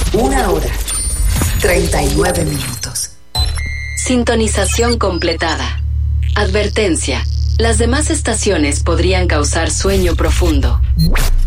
1:39. Sintonización completada. Advertencia. Las demás estaciones podrían causar sueño profundo.